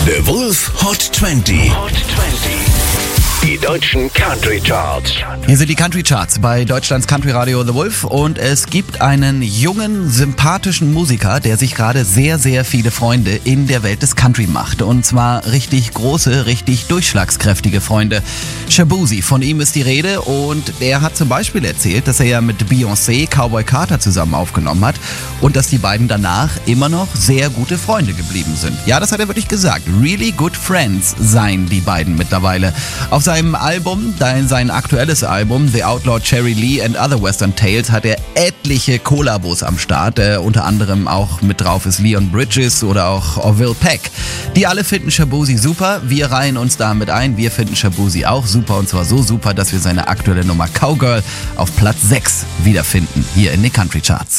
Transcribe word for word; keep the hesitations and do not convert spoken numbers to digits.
The Wolf Hot zwanzig. Hot zwanzig. Die deutschen Country Charts. Hier sind die Country Charts bei Deutschlands Country Radio The Wolf und es gibt einen jungen, sympathischen Musiker, der sich gerade sehr, sehr viele Freunde in der Welt des Country macht. Und zwar richtig große, richtig durchschlagskräftige Freunde. Shaboozey, von ihm ist die Rede und er hat zum Beispiel erzählt, dass er ja mit Beyoncé Cowboy Carter zusammen aufgenommen hat und dass die beiden danach immer noch sehr gute Freunde geblieben sind. Ja, das hat er wirklich gesagt. Really good friends seien die beiden mittlerweile. Auf seinem Album, sein aktuelles Album, The Outlaw Cherry Lee and Other Western Tales, hat er etliche Kollabos am Start. Äh, unter anderem auch mit drauf ist Leon Bridges oder auch Orville Peck. Die alle finden Shaboozey super. Wir reihen uns damit ein. Wir finden Shaboozey auch super und zwar so super, dass wir seine aktuelle Nummer Cowgirl auf Platz sechs wiederfinden hier in den Country Charts.